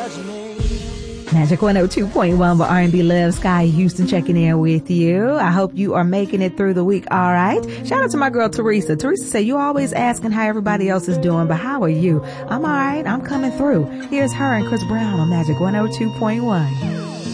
Magic 102.1 for R&B Love. Sky Houston checking in with you. I hope you are making it through the week all right. Shout out to my girl Teresa. Teresa said, you always asking how everybody else is doing, but how are you? I'm all right. I'm coming through. Here's her and Chris Brown on Magic 102.1.